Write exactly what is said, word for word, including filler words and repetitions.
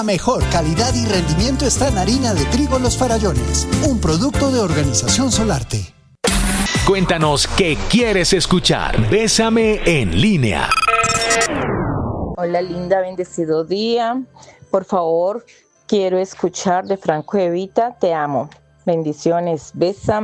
La mejor calidad y rendimiento está en harina de trigo Los Farallones, un producto de Organización Solarte. Cuéntanos qué quieres escuchar. Bésame en línea. Hola, linda, bendecido día. Por favor, quiero escuchar de Franco Evita, Te amo. Bendiciones, bésame.